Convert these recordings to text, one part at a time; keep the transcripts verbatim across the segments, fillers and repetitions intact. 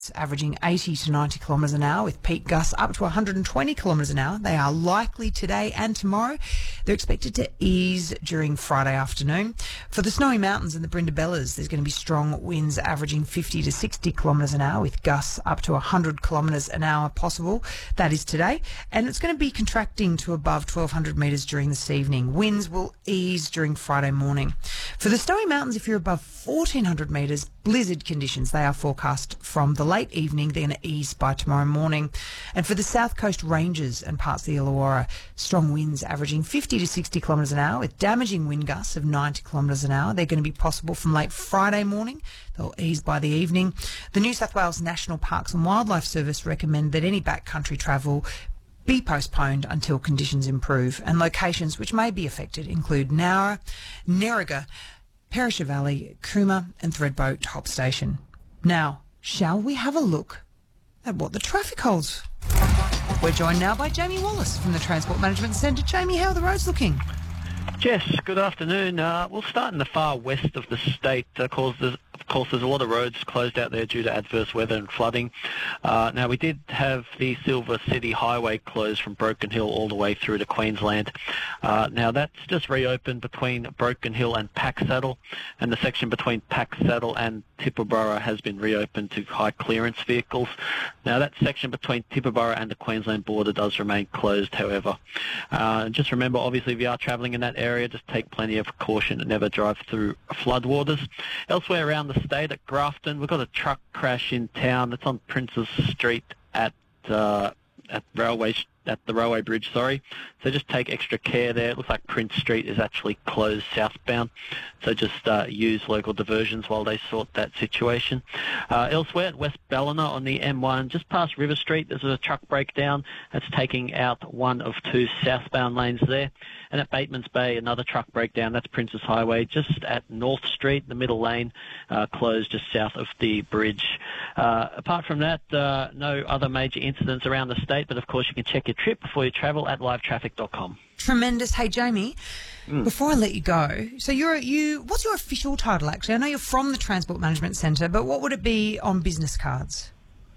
winds averaging eighty to ninety kilometres an hour with peak gusts up to one hundred twenty kilometres an hour. They are likely today and tomorrow. They're expected to ease during Friday afternoon. For the Snowy Mountains and the Brindabellas, there's going to be strong winds averaging fifty to sixty kilometres an hour with gusts up to one hundred kilometres an hour possible. That is today. And it's going to be contracting to above twelve hundred metres during this evening. Winds will ease during Friday morning. For the Snowy Mountains, if you're above fourteen hundred metres, blizzard conditions. They are forecast from the late evening. They're going to ease by tomorrow morning. And for the South Coast Ranges and parts of the Illawarra, strong winds averaging fifty to sixty kilometres an hour with damaging wind gusts of ninety kilometres an hour. They're going to be possible from late Friday morning. They'll ease by the evening. The New South Wales National Parks and Wildlife Service recommend that any backcountry travel be postponed until conditions improve. And locations which may be affected include Nowra, Nerriga, Perisher Valley, Cooma and Thredbo Top Station. Now, shall we have a look at what the traffic holds? We're joined now by Jamie Wallace from the Transport Management Centre. Jamie, how are the roads looking? Jess, good afternoon. Uh, we'll start in the far west of the state. Uh, cause there's, of course, there's a lot of roads closed out there due to adverse weather and flooding. Uh, now, we did have the Silver City Highway closed from Broken Hill all the way through to Queensland. Uh, now, that's just reopened between Broken Hill and Packsaddle, and the section between Packsaddle and Tibooburra has been reopened to high clearance vehicles. Now, that section between Tibooburra and the Queensland border does remain closed, however. Uh, just remember, obviously, if you are travelling in that area, just take plenty of caution and never drive through floodwaters. Elsewhere around the state at Grafton, we've got a truck crash in town. It's on Princes Street at uh, at railway at the railway bridge. Sorry, so just take extra care there. It looks like Prince Street is actually closed southbound, so just uh, use local diversions while they sort that situation. Uh, elsewhere at West Ballina on the M one, just past River Street, there's a truck breakdown that's taking out one of two southbound lanes there. And at Bateman's Bay, another truck breakdown. That's Princes Highway, just at North Street, the middle lane, uh, closed just south of the bridge. Uh, apart from that, uh, no other major incidents around the state, but of course you can check your trip before you travel at live traffic dot com. Tremendous. Hey, Jamie, mm. before I let you go, so you're you. What's your official title, actually? I know you're from the Transport Management Centre, but what would it be on business cards?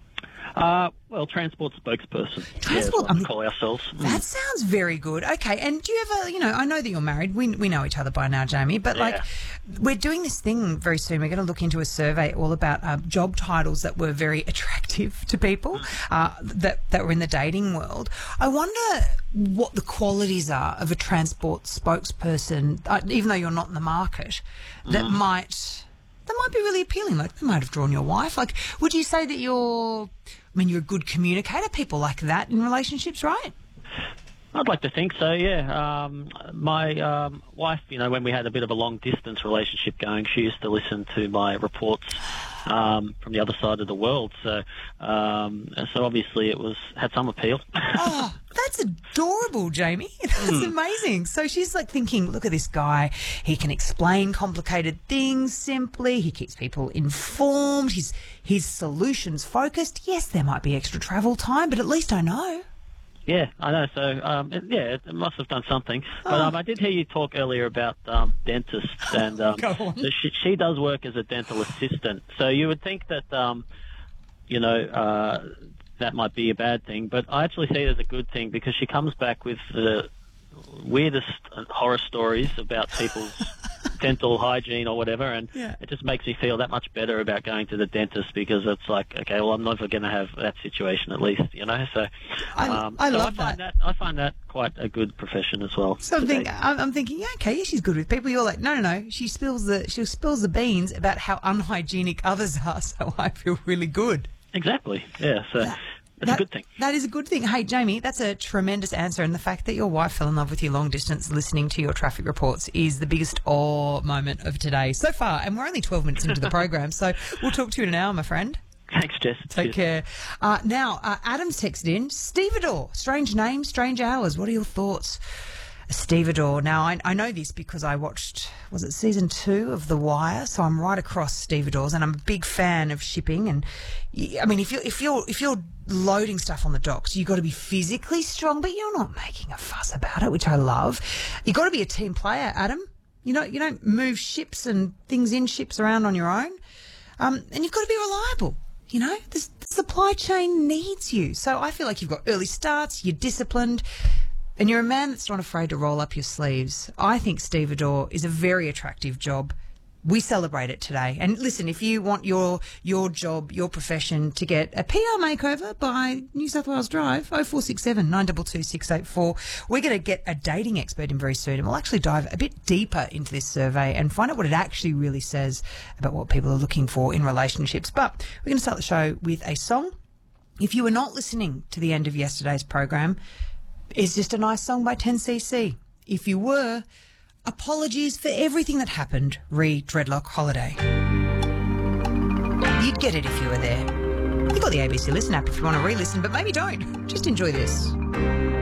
Uh, well, transport spokesperson. Transport, yeah, I mean, call ourselves. That mm. sounds very good. Okay, and do you ever, you know, I know that you're married. We we know each other by now, Jamie, but yeah. like, we're doing this thing very soon. We're going to look into a survey all about uh, job titles that were very attractive to people uh, that that were in the dating world. I wonder what the qualities are of a transport spokesperson, uh, even though you're not in the market, that mm. might that might be really appealing. Like, they might have drawn your wife. Like, would you say that you're I mean, you're a good communicator, people like that in relationships, right? I'd like to think so, yeah. Um, my um, wife, you know, when we had a bit of a long-distance relationship going, she used to listen to my reports um, from the other side of the world. So, um, so obviously it was had some appeal. Oh, that's adorable, Jamie. That's mm. amazing. So she's like thinking, look at this guy. He can explain complicated things simply. He keeps people informed. He's his solutions focused. Yes, there might be extra travel time, but at least I know. Yeah, I know. So, um, it, yeah, it must have done something. Oh. But um, I did hear you talk earlier about um, dentists, and um, Go on. so she, she does work as a dental assistant. So you would think that, um, you know, uh, that might be a bad thing, but I actually see it as a good thing because she comes back with the weirdest horror stories about people's dental hygiene or whatever, and yeah. it just makes me feel that much better about going to the dentist because it's like, okay, well, I'm never going to have that situation at least, you know. So, um, I, I so love I find that. that. I find that quite a good profession as well. So I'm thinking, I'm thinking, yeah, okay, yeah, she's good with people. You're like, no, no, no. She spills the she spills the beans about how unhygienic others are, so I feel really good. Exactly. Yeah. So. That, It's that, a good thing. That is a good thing. Hey, Jamie, that's a tremendous answer. And the fact that your wife fell in love with you long distance listening to your traffic reports is the biggest awe moment of today so far. And we're only twelve minutes into the program, so we'll talk to you in an hour, my friend. Thanks, Jess. Take Cheers. care. Uh, now, uh, Adam's texted in. Stevedore. Strange name, strange hours. What are your thoughts? Stevedore. Now, I, I know this because I watched, was it season two of The Wire? So I'm right across Stevedores, and I'm a big fan of shipping. And I mean, if you're if you're if you're loading stuff on the docks, you've got to be physically strong, but you're not making a fuss about it, which I love. You've got to be a team player, Adam. You know, you don't move ships and things in ships around on your own, um, and you've got to be reliable. You know, there's supply chain needs you. So I feel like you've got early starts, you're disciplined, and you're a man that's not afraid to roll up your sleeves. I think stevedore is a very attractive job. We celebrate it today. And listen, if you want your your job, your profession to get a P R makeover by New South Wales Drive, oh four six seven, nine two two, six eight four. We're going to get a dating expert in very soon, and we'll actually dive a bit deeper into this survey and find out what it actually really says about what people are looking for in relationships. But we're going to start the show with a song. If you were not listening to the end of yesterday's program, it's just a nice song by ten C C. If you were, apologies for everything that happened, re Dreadlock Holiday. You'd get it if you were there. You've got the A B C Listen app if you want to re-listen, but maybe don't. Just enjoy this.